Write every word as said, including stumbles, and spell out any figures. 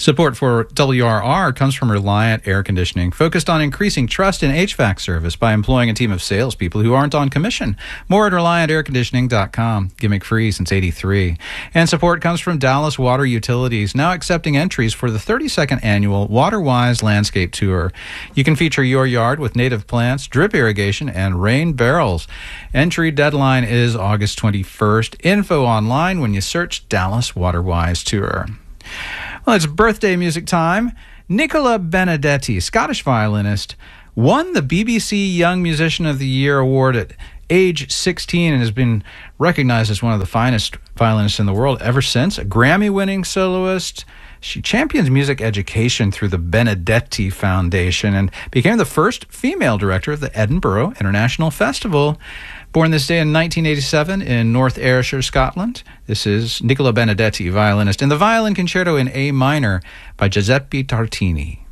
Support for W R R comes from Reliant Air Conditioning, focused on increasing trust in H V A C service by employing a team of salespeople who aren't on commission. More at reliant air conditioning dot com. Gimmick free since eighty-three. And support comes from Dallas Water Utilities, now accepting entries for the thirty-second annual WaterWise Landscape Tour. You can feature your yard with native plants, drip irrigation, and rain barrels. Entry deadline is August twenty-first. Info online when you search Dallas WaterWise Tour. Well, it's birthday music time. Nicola Benedetti, Scottish violinist, won the B B C Young Musician of the Year award at age sixteen and has been recognized as one of the finest violinists in the world ever since. A Grammy-winning soloist, she champions music education through the Benedetti Foundation and became the first female director of the Edinburgh International Festival. Born this day in nineteen eighty-seven in North Ayrshire, Scotland, this is Nicola Benedetti, violinist, in the Violin Concerto in A minor by Giuseppe Tartini.